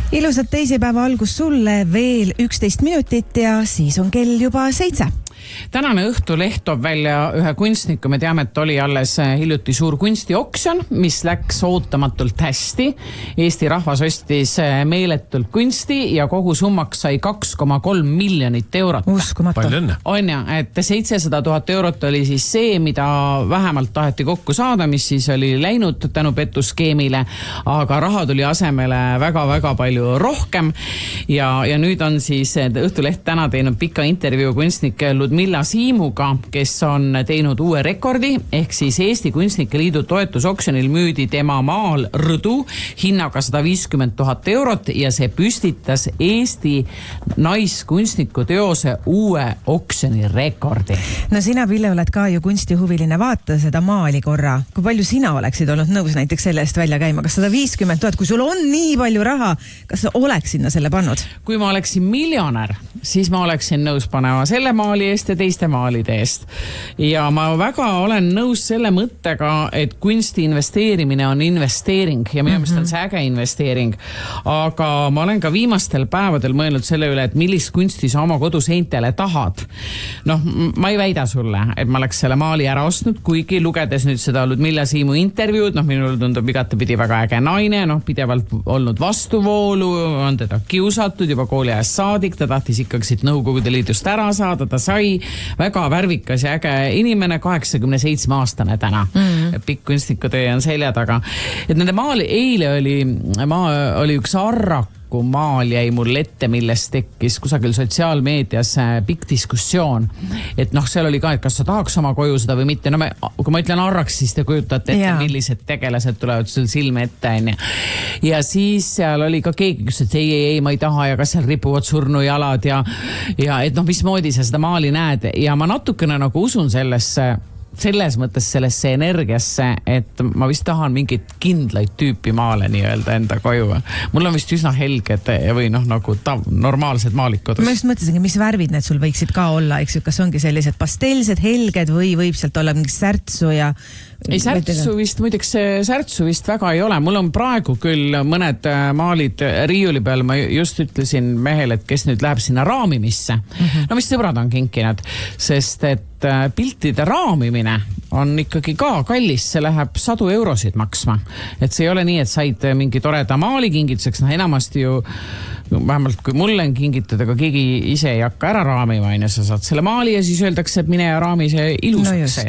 Ilusat teisipäeva algust sulle, veel 11 minutit ja siis on kell juba 7. Tänane Õhtuleht toob välja ühe kunstniku, me teame, et oli alles hiljuti suur kunstioksjon, mis läks ootamatult hästi. Eesti rahvas ostis meeletult kunsti ja kogu summaks sai 2,3 miljonit eurot. Uskumatu. Palju õnne. On ja, et 700 000 eurot oli siis see, mida vähemalt taheti kokku saada, mis siis oli läinud tänu petuskeemile, aga raha tuli asemele väga-väga palju rohkem. Ja nüüd on siis Õhtuleht täna teinud pika intervjuu kunstnik Ludmilla Siimuga, kes on teinud uue rekordi, ehk siis Eesti Kunstnike Liidu toetusoksjonil müüdi tema maal Rõdu hinnaga 150 000 eurot ja see püstitas Eesti naiskunstniku teose uue oksjoni rekordi. No sina, Pille, oled ka ju kunstihuviline, vaata seda maali korra. Kui palju sina oleksid olnud nõus näiteks selle eest välja käima? Kas 150 000, kui sul on nii palju raha, kas sa oleks sinna selle pannud? Kui ma oleksin miljonär, siis ma oleksin nõus panema selle maali eest ja teiste maalide eest. Ja ma väga olen nõus selle mõttega, et kunsti investeerimine on investeering ja minu meelest on see äge investeering. Aga ma olen ka viimastel päevadel mõelnud selle üle, et millist kunsti sa oma koduseintele tahad. Noh, ma ei väida sulle, et ma oleks selle maali ära ostnud, kuigi lugedes nüüd seda Ludmilla Siimu intervjuud, minul tundub igatepidi väga äge naine, pidevalt olnud vastuvoolu, on teda kiusatud juba kooliajast saadik, ta tahtis ikkagi siit Nõukogude Liidust ära saada, ta sai väga värvikas ja äge inimene, 87-aastane täna. Pikk kunstnikutöö on selja taga. Et nende maali eile oli üks arraku maal jäi mul ette, millest tekkis kusagil sotsiaalmeedias pikk diskussioon. Et seal oli ka, et kas sa tahaks oma koju seda või mitte. Kui ma ütlen arraks, siis te kujutate ette, millised tegelased tulevad sul silme ette. Ja siis seal oli ka keegi, kes ütles, et ei, ma ei taha ja kas seal ripuvad surnujalad ja et mismoodi sa seda maali näed. Ja ma natukene usun selles mõttes sellesse energiasse, et ma vist tahan mingit kindlaid tüüpi maale nii-öelda enda koju. Mul on vist üsna helged või normaalsed maalid kodus. Ma just mõtlesingi, mis värvid need sul võiksid ka olla, eks ju, kas ongi sellised pastelsed, helged või võib sealt olla mingi särtsu ja... Ei, särtsu vist väga ei ole. Mul on praegu küll mõned maalid riiuli peal. Ma just ütlesin mehele, et kes nüüd läheb sinna raamimisse. Mis sõbrad on kinkinud, sest et piltide raamimine on ikkagi ka kallis, see läheb 100 eurosid maksma. Et see ei ole nii, et said mingi toreda maali kingituseks, enamasti ju vähemalt kui mulle on kingitud, aga keegi ise ei hakka ära raamima, sa saad selle maali ja siis öeldakse, et mine ja raami see ilusaks.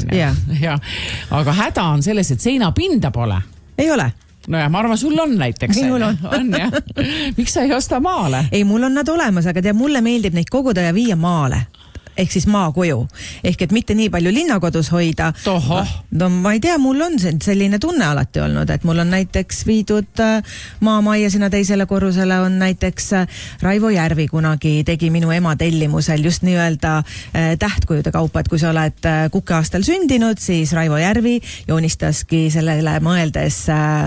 Aga häda on selles, et seinapinda pole. Ei ole. Ma arvan, sul on näiteks. Ei, mul on. Miks sa ei osta maale? Ei, mul on nad olemas, aga mulle meeldib neid koguda ja viia maale. Ehk siis maakoju. Ehk et mitte nii palju linnakodus hoida. No ma ei tea, mul on selline tunne alati olnud, et mul on näiteks viidud maamaia sinna teisele korrusele on näiteks Raivo Järvi kunagi tegi minu ema tellimusel just nii-öelda tähtkujude kaupa, et kui sa oled kukeaastal sündinud, siis Raivo Järvi joonistaski sellele mõeldes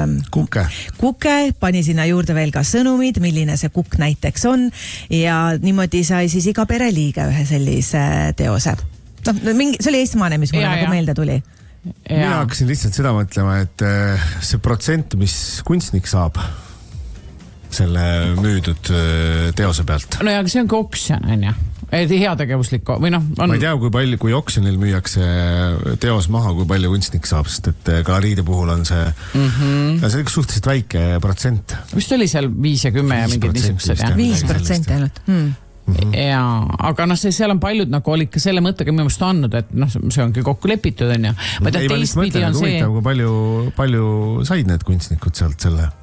kuke, pani sinna juurde veel ka sõnumid, milline see kukk näiteks on ja niimoodi sai siis iga pereliige ühe sellise teose. See oli eestmaane, mis mulle nagu meelde tuli. Mina hakkasin lihtsalt seda mõtlema, et see protsent, mis kunstnik saab selle müüdud teose pealt. No ja see on ka oksjon, on ju. Heategevuslik või on... Ma ei tea, kui oksjonil müüakse teos maha, kui palju kunstnik saab, sest et galeriide puhul on see see üks suhteliselt väike protsent. Vist oli seal 5 ja 10 ja mingid niisugused. 5% ainult. Ja, aga seal on paljud olid ka selle mõttega minu meelest andnud, et see ongi kokku lepitud, on ju. Ma mõtlen, kui palju said need kunstnikud sealt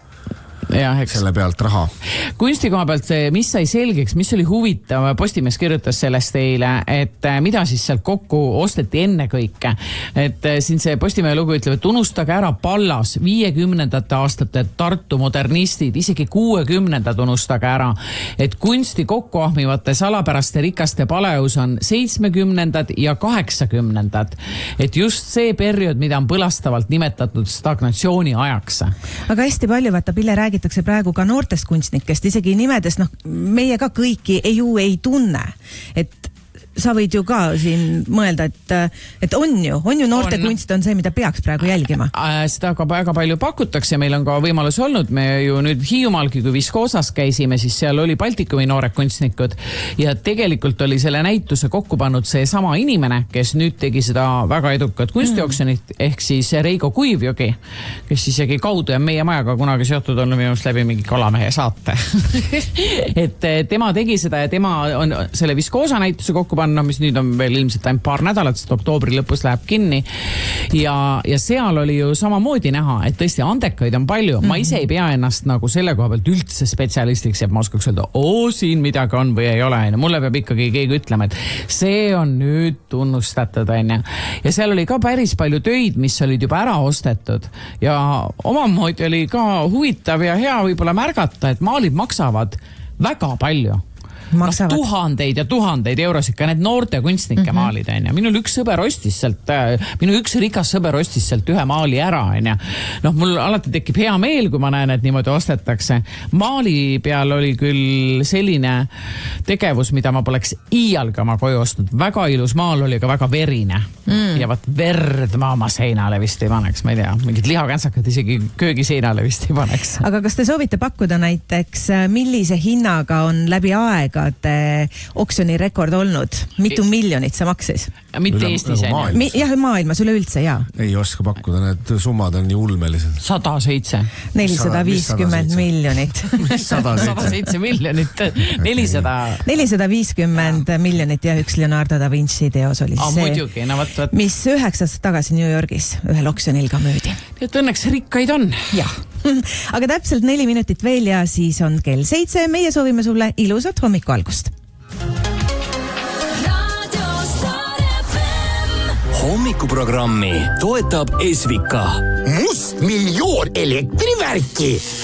selle pealt raha. Kunsti koha pealt, mis sai selgeks, mis oli huvitav, Postimees kirjutas sellest eile, et mida siis sealt kokku osteti enne kõike. Et siin see Postimehe lugu ütleb, et unustage ära Pallas, 50. aastate Tartu modernistid, isegi 60. unustage ära. Et kunsti kokku ahmivate salapäraste rikaste paleus on 70. ja 80. Et just see periood, mida on põlastavalt nimetatud stagnatsiooni ajaks. Aga hästi palju, vaata, Pille räägitakse praegu ka noortest kunstnikest, isegi nimedest, meie ka kõiki ei tunne. Et sa võid ju ka siin mõelda, et on ju noortekunst on see, mida peaks praegu jälgima. Seda ka väga palju pakutakse, meil on ka võimalus olnud, me ju nüüd Hiiumaalgi, kui Viskoosas käisime, siis seal oli Baltikumi noored kunstnikud ja tegelikult oli selle näituse kokku pannud see sama inimene, kes nüüd tegi seda väga edukat kunstioksjonit, ehk siis Reigo Kuivjogi, kes isegi kaudu ja meie majaga kunagi seotud olnud minust läbi mingi Kalamehe saate. Et tema tegi seda ja tema on selle Viskoosa näituse kokku panna, mis nüüd on veel ilmselt ainult paar nädalat, sest oktoobri lõpus läheb kinni. Ja seal oli ju samamoodi näha, et tõesti andekaid on palju. Ma ise ei pea ennast nagu selle koha pealt üldse spetsialistiks, et ma oskaks öelda, siin midagi on või ei ole. Mulle peab ikkagi keegi ütlema, et see on nüüd tunnustatud. Ja seal oli ka päris palju töid, mis olid juba ära ostetud. Ja omamoodi oli ka huvitav ja hea võib-olla märgata, et maalid maksavad väga palju. Tuhandeid ja tuhandeid eurosid, ka need noorte kunstnike maalid. Minul üks sõber ostis sealt, minu üks rikas sõber ostis sealt ühe maali ära. Mul alati tekib hea meel, kui ma näen, et niimoodi ostetakse. Maali peal oli küll selline tegevus, mida ma poleks iialga oma koju ostnud. Väga ilus maal oli, aga väga verine. Ja vaat verd ma oma seinale vist ei paneks, ma ei tea, mingid lihakänsakad isegi köögi seinale vist ei paneks. Aga kas te soovite pakkuda näiteks, millise hinnaga on läbi aega oksjoni rekord olnud? Mitu miljonit see maksis? Mitte Eestis. Jah, maailmas üleüldse, jaa. Ei oska pakkuda, need summad on nii ulmelised. 107. 450 miljonit. 107 miljonit. 450 miljonit ja üks Leonardo da Vinci teos oli see, muidugi, mis 9 aastat tagasi New Yorgis ühel oksjonil ka müüdi. Et õnneks rikkaid on. Jah. Aga täpselt 4 minutit veel ja siis on kell 7. Meie soovime sulle ilusat hommiku algust. Hommikuprogrammi toetab Esvika. Must miljoon elektrivärki.